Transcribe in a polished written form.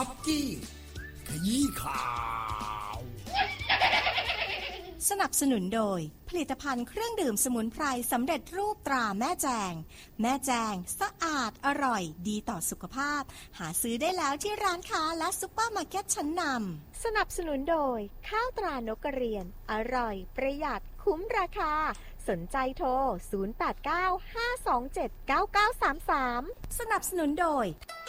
พับกี้ขยี้ข่าวสนับสนุนโดยผลิตภัณฑ์เครื่องดื่มสมุนไพรสำเร็จรูปตราแม่แจงแม่แจงสะอาดอร่อยดีต่อสุขภาพหาซื้อได้แล้วที่ร้านค้าและซุปเปอร์มาร์เก็ตชั้นนำสนับสนุนโดยข้าวตรานกกระเรียนอร่อยประหยัดคุ้มราคาสนใจโทร0895279933สนับสนุนโดย